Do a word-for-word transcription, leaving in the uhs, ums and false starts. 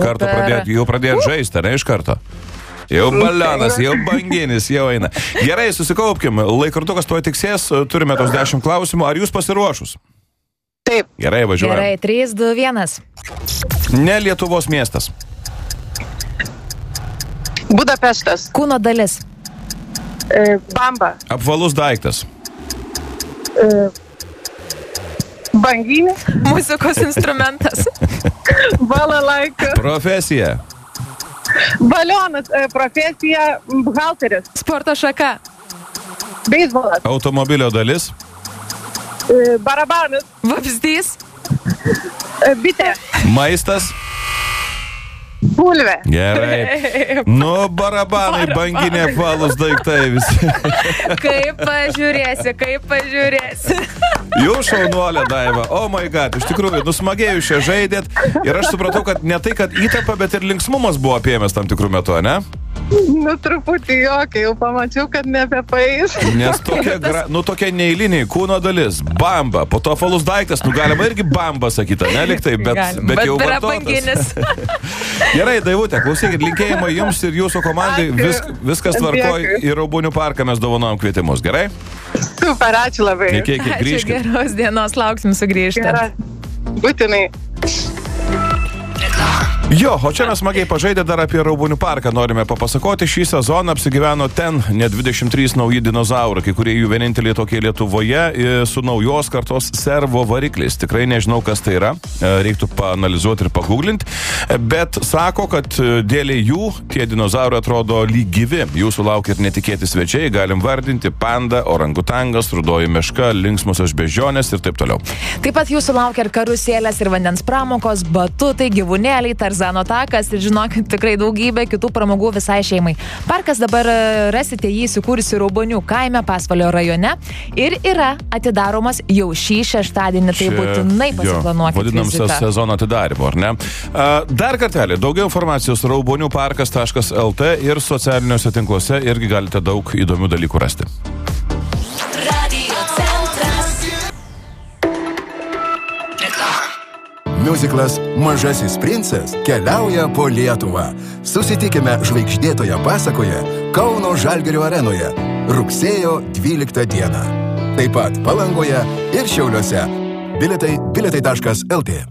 karto pradėjot, jau pradėjot žaisti, ne iš karto? Jau balionas, jau banginis, jau eina. Gerai, susikaupkim, laikrotukas tuoj tiksės, turime tos dešimt klausimų. Ar jūs pasiruošus? Taip. Gerai, važiuojame. Gerai, trys, du, vienas. Ne Lietuvos miestas. Budapeštas. Kūno dalis. E, bamba. Apvalus daiktas. E, banginis. Muzikos instrumentas. Balalaika. Profesija. Balionas. E, profesija. Buhalteris. Sporto šaka. Beisbolas. Automobilio dalis. E, barabanas. Vabzdys. E, bitė. Maistas. Bulvė. Gerai. Nu, barabanai, banginė, apvalus daiktai visi. Kaip pažiūrėsi, kaip pažiūrėsi. Jūs šaunuolė, Daiva. Oh my god, iš tikrųjų, nusmagėjau šią žaidėt ir aš supratau, kad ne tai, kad įtampa, bet ir linksmumas buvo apėmęs tam tikrų metų, ne? Nu, truputį jokia, jau pamačiau, kad nebepaeis. Nes tokia, gra... nu, tokia neįliniai kūno dalis. Bamba. Po to apvalus daiktas, nu galima irgi bamba sakyti, ne liktai, bet, bet, bet jau vartotas. Gerai, Daivutė, klausykit, linkėjimo jums ir jūsų komandai. Vis, viskas tvarkoj, į Raubonių parką mes dovanojam kvietimus, gerai? Super, ačiū labai. Iki, iki, grįžkit. Ačiū, geros dienos, lauksim sugrįžtant. Būtinai. Jo, o čia mes smagiai pažaidę dar apie Raubonių parką norime papasakoti. Šį sezoną apsigyveno ten net dvidešimt trys nauji dinozaurai, kai kurie jų vieninteliai tokie Lietuvoje, su naujos kartos servo varikliais. Tikrai nežinau, kas tai yra, reiktų paanalizuoti ir paguglinti, bet sako, kad dėl jų tie dinozaurai atrodo lyg gyvi. Jūsų laukia ir netikėti svečiai, galim vardinti panda, orangutangas, rudoji meška, linksmosios beždžionės ir taip toliau. Taip pat jūsų laukia ir karusėlės, ir vandens pramokos, batutai, gyvūnėliai, Tarzano takas ir žinokit, tikrai daugybė kitų pramogų visai šeimai. Parkas dabar rasite jį įsikūrusi Raubonių kaime, Pasvalio rajone ir yra atidaromas jau šį šeštadienį, tai būtinai pasiplanuokit vizitą. Vadinamsias sezono atidarimo, ar ne? Dar kartelį, daugiau informacijos raubonių parkas taškas el tė ir socialiniuose tinkluose irgi galite daug įdomių dalykų rasti. Miuziklas Mažasis princas keliauja po Lietuvą. Susitikime žvaigždėtoje pasakoje Kauno Žalgirio arenoje rugsėjo dvyliktą dieną. Taip pat Palangoje ir Šiauliuose. Bilietai bilietai taškas el tė.